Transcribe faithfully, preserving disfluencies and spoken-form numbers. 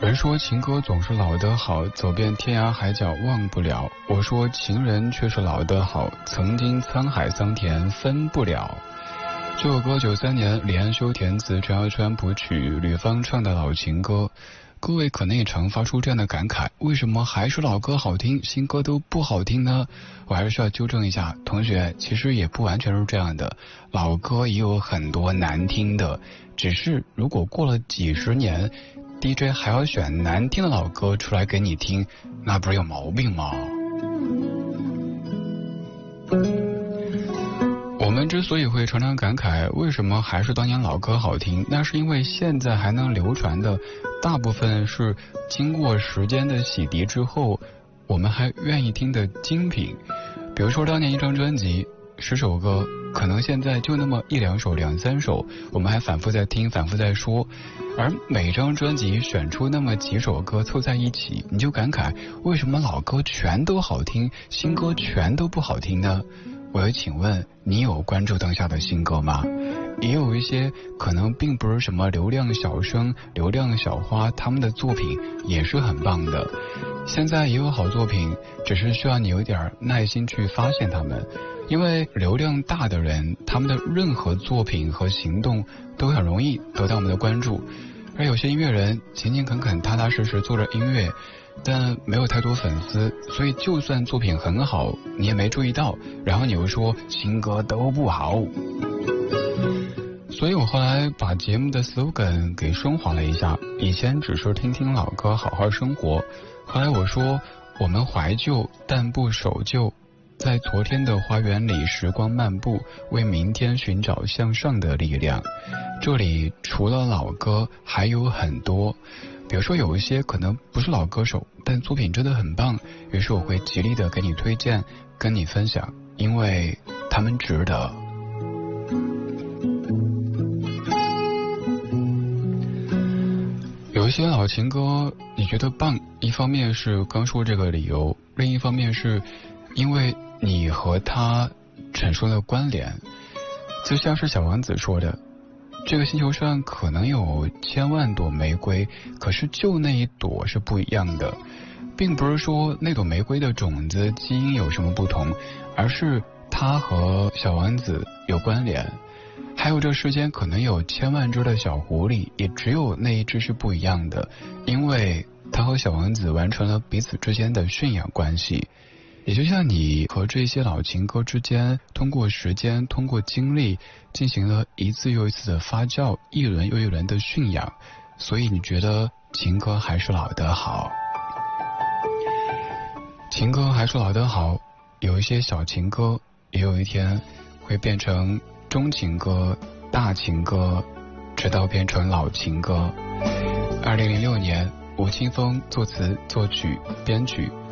人说情歌总是老得好，走遍天涯海角忘不了。我说情人却是老得好，曾经沧海桑田分不了。这首歌九三年李安修填词，陈小川谱曲，吕方唱的老情歌。各位可能也常发出这样的感慨，为什么还是老歌好听，新歌都不好听呢？我还是需要纠正一下同学，其实也不完全是这样的，老歌也有很多难听的，只是如果过了几十年D J 还要选难听的老歌出来给你听，那不是有毛病吗？我们之所以会常常感慨为什么还是当年老歌好听，那是因为现在还能流传的大部分是经过时间的洗涤之后我们还愿意听的精品。比如说当年一张专辑十首歌，可能现在就那么一两首两三首我们还反复在听反复在说，而每张专辑选出那么几首歌凑在一起，你就感慨为什么老歌全都好听，新歌全都不好听呢？我要请问你有关注当下的新歌吗？也有一些可能并不是什么流量小生流量小花，他们的作品也是很棒的。现在也有好作品，只是需要你有点耐心去发现他们，因为流量大的人他们的任何作品和行动都很容易得到我们的关注，而有些音乐人勤勤恳恳踏踏实实做着音乐，但没有太多粉丝，所以就算作品很好你也没注意到，然后你又说新歌都不好。所以我后来把节目的 slogan 给升华了一下，以前只是听听老歌好好生活，后来我说我们怀旧但不守旧，在昨天的花园里时光漫步，为明天寻找向上的力量。这里除了老歌还有很多，比如说有一些可能不是老歌手，但作品真的很棒，于是我会极力的给你推荐跟你分享，因为他们值得。有一些老情歌你觉得棒，一方面是刚说这个理由，另一方面是因为你和他产生了关联。就像是小王子说的，这个星球上可能有千万朵玫瑰，可是就那一朵是不一样的，并不是说那朵玫瑰的种子基因有什么不同，而是它和小王子有关联。还有这世间可能有千万只的小狐狸，也只有那一只是不一样的，因为它和小王子完成了彼此之间的驯养关系。也就像你和这些老情歌之间通过时间通过经历进行了一次又一次的发酵，一轮又一轮的驯养，所以你觉得情歌还是老得好。情歌还是老得好，有一些小情歌也有一天会变成中情歌大情歌，直到变成老情歌。二零零六年吴青峰作词作曲编曲